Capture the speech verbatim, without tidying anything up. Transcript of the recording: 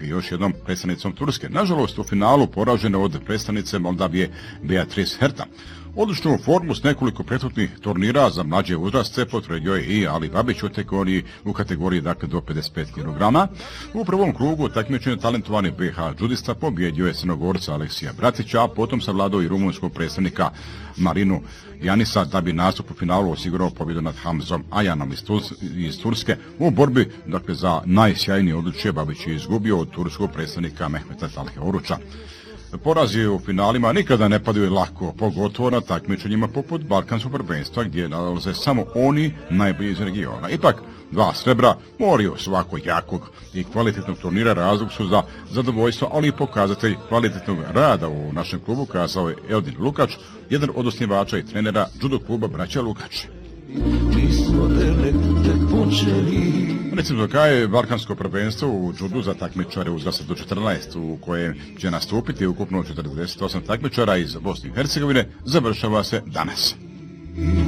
i još jednom predstavnicom Turske. Nažalost, u finalu poražena od predstavnice Moldavije Beatrice Herta. Odličnu formu s nekoliko prethodnih turnira za mlađe uzraste potvrdio je i Ali Babić u kategoriji, u kategoriji dakle, do pedeset pet kilograma. U prvom krugu takmičenja talentovani B iH džudista pobjedio je Crnogorca Aleksija Bratića, a potom savladao i rumunskog predstavnika Marinu Janisa da bi nastup u finalu osigurao pobjedu nad Hamzom Ajanom iz, Tuz, iz Turske. U borbi dakle, za najsjajnije odličje Babić je izgubio od turskog predstavnika Mehmeta Talhe Oruča. Porazi u finalima nikada ne padaju lako, pogotovo na takmičenjima poput Balkanskog prvenstva gdje nalaze samo oni najbolji iz regiona. Ipak, dva srebra moraju svakog jakog i kvalitetnog turnira razlog su za zadovoljstvo, ali i pokazatelj kvalitetnog rada u našem klubu, kazao je Eldin Lukač, jedan od osnivača i trenera judo kluba Braća Lukač. Recimo za kraj Balkansko prvenstvo u judu za takmičare uzrasta do četrnaest u kojem će nastupiti ukupno četrdeset osam takmičara iz Bosne i Hercegovine završava se danas.